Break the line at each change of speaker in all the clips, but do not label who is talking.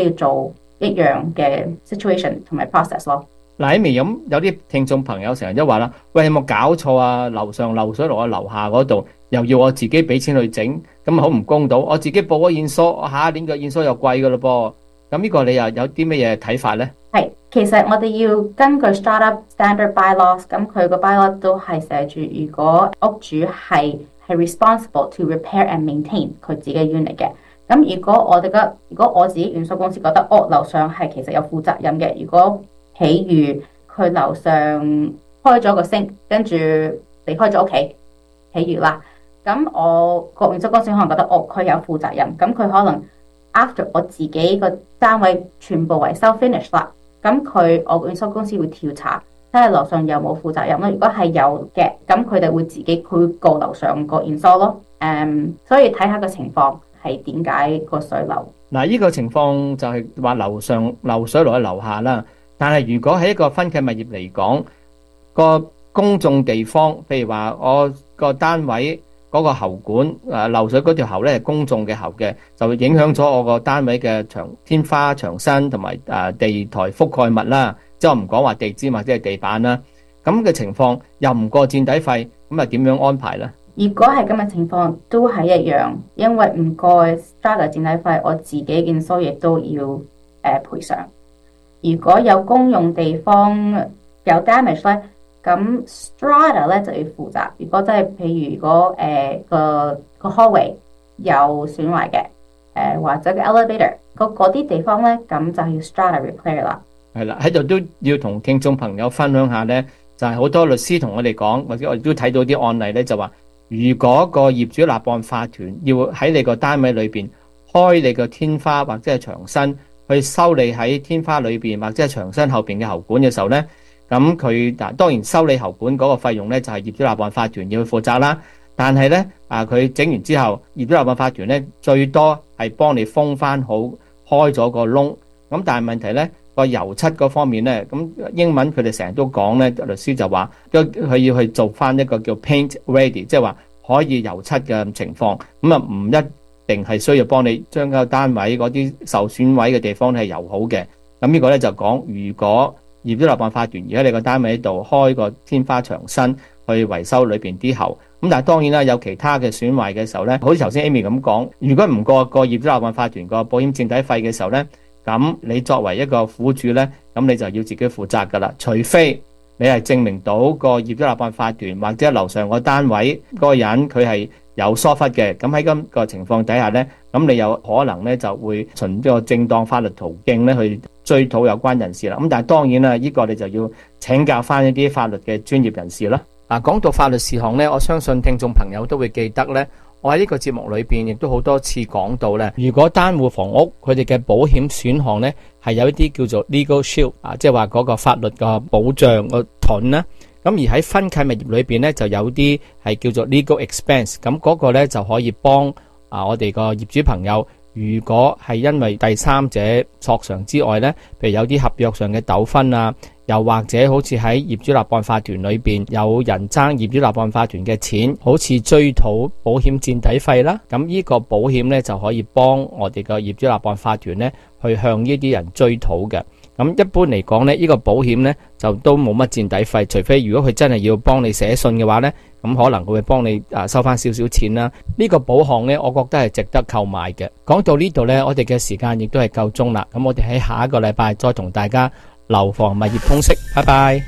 要做一樣嘅 situation 同埋 process 咯。
嗱，Amy，咁有啲聽眾朋友成日都話啦，喂，有冇搞錯啊？樓上漏水落我樓下嗰度，又要我自己俾錢去整，咁好唔公道。我自己報咗驗疏，我下一年嘅驗疏又貴噶咯噃。咁呢個你又有啲乜嘢睇法咧？
係，其實我哋要根據 Strata Standard Bylaws，咁佢個 bylaw 都係寫住，如果屋主係 responsible to repair and maintain 佢自己嘅 unit 嘅。咁如果我自己驗疏公司覺得樓上係其實有負責任嘅，如果譬如佢樓上開咗個升，跟住離開咗屋企，譬如啦，咁我個驗疏公司可能覺得佢有負責任，咁佢可能 after 我自己個單位全部維修 finish 啦，咁我個驗疏公司會調查睇下樓上有冇負責任咯。如果係有嘅，咁佢哋會自己告樓上個驗疏咯。所以睇下個情況係點解個水流。
嗱，呢個情況就係話樓上漏水落去樓下啦。但係如果喺一個分契物業嚟講，個公眾地方，譬如話我個單位嗰個喉管漏水嗰條喉咧係公眾嘅喉嘅，就會影響咗我個單位嘅天花牆身同埋地台覆蓋物啦。即係我唔講話地氈或者係地板啦。咁嘅情況又唔過墊底費，咁啊點樣安排咧？
如果係咁嘅情況都係一樣，因為唔過 Strata 墊底費，我自己驗疏亦都要賠償。如果有公用地方有 damage 咧，咁 Strata 咧就要負責。如果真係譬如如果個 hallway 有損壞嘅，或者個 elevator 嗰啲地方咧，咁就要 Strata repair 啦。
係啦，喺度都要同聽眾朋友分享下咧，就係好多律師同我哋講，或者我哋都睇到啲案例咧，就話如果個業主立案法團要喺你個單位裏邊開你個天花或者係牆身，去修理喺天花裏邊或者係牆身後邊嘅喉管嘅時候咧，咁佢當然修理喉管嗰個費用咧就係業主立案法團要去負責啦。但係咧佢整完之後，業主立案法團咧最多係幫你封翻好開咗個窿。咁但係問題咧個油漆嗰方面咧，咁英文佢哋成日都講咧，律師就話佢要去做翻一個叫 paint ready， 即係話可以油漆嘅情況。咁啊唔一定係需要幫你將個單位嗰啲受損毀嘅地方係油好嘅。咁呢個咧就講，如果業主立案法團而喺你個單位度開個天花牆身去維修裏邊啲喉，咁但係當然啦，有其他嘅損壞嘅時候咧，好似頭先 Amy 咁講，如果唔過個業主立案法團個保險墊底費嘅時候咧，咁你作為一個苦主咧，咁你就要自己負責噶啦，除非你係證明到個業主立案法團或者樓上個單位嗰個人佢係有疏忽嘅，咁喺咁個情況底下咧，咁你有可能咧就會循呢個正當法律途徑咧去追討有關人士啦。咁但係當然啦，呢個你就要請教翻一啲法律嘅專業人士啦。講到法律事項咧，我相信聽眾朋友都會記得咧，我喺呢個節目裏邊亦都好多次講到咧，如果單戶房屋佢哋嘅保險選項咧係有一啲叫做 legal shield 即係話嗰個法律嘅保障個盾啦。咁而喺分契物業裏邊咧就有啲係叫做 legal expense， 咁嗰個咧就可以幫我哋個業主朋友，如果係因為第三者索償之外咧，譬如有啲合約上嘅糾紛啊，又或者好似喺業主立案法團裏邊有人爭業主立案法團嘅錢，好似追討保險墊底費啦，咁呢個保險咧就可以幫我哋個業主立案法團咧去向呢啲人追討嘅。咁一般嚟講咧，呢個保險咧就都冇乜墊底費，除非如果佢真係要幫你寫信嘅話咧，咁可能佢會幫你收翻少少錢啦。呢個保項咧，我覺得係值得購買嘅。講到呢度咧，我哋嘅時間亦都係夠鐘啦。咁我哋喺下一個禮拜再同大家樓房物業通識，拜拜。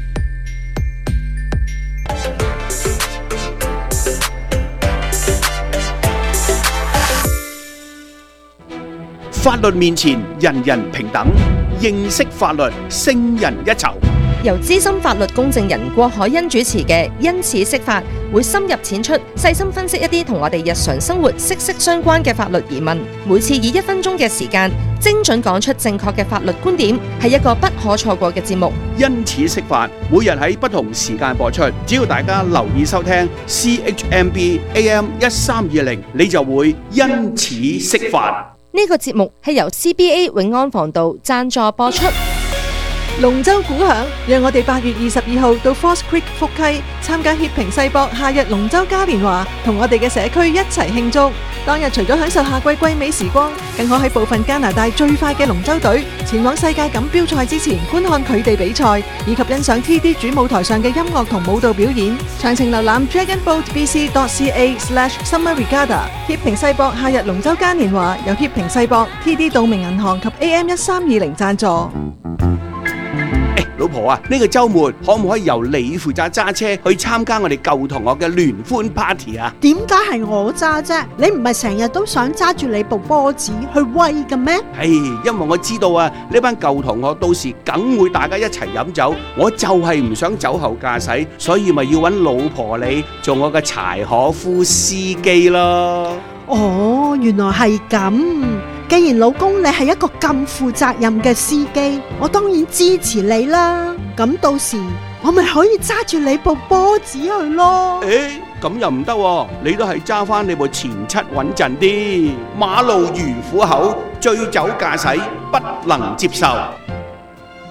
法律面前人人平等，認識法律勝人一籌。
由資深法律公證人郭海欣主持嘅因此釋法，會深入淺出，細心分析一啲同我哋日常生活息息相關嘅法律疑問。每次以1分鐘嘅時間，精準講出正確嘅法律觀點，係一個不可錯過嘅節目。
因此釋法，每日喺不同時間播出，只要大家留意收聽 CHMB AM 1320，你就會因此釋法。
呢個節目係由 CBA 永安防道贊助播出。
龍舟鼓響，讓我哋8月22號到 Falls Creek 福溪參加協平世博夏日龍舟嘉年華，同我哋嘅社區一齊慶祝。當日除咗享受夏季季美時光，更可喺部分加拿大最快嘅龍舟隊前往世界錦標賽之前觀看佢哋比賽，以及欣賞 TD 主舞台上嘅音樂同舞蹈表演。詳情瀏覽 dragonboatbc.ca/Summer Regatta。協平世博夏日龍舟嘉年華由協平世博、TD 道明銀行及 AM1320 贊助。
老婆啊，呢個週末可唔可以由你負責揸車去參加我哋舊同學嘅聯歡 party 啊？
點解係我揸啫？你唔係成日都想揸住你部波子去威嘅咩？
因為我知道啊，呢班舊同學到時梗會大家一齊飲酒，我就係唔想酒後駕駛，所以咪要揾老婆你做我嘅柴可夫司機咯。
哦，原來係咁。既然老公你係一個咁負責任嘅司機，我當然支持你啦。咁到時我咪可以揸住你部波子去咯。
咁又唔得喎，你都係揸翻你部前七穩陣啲。馬路如虎口，醉酒駕駛不能接受。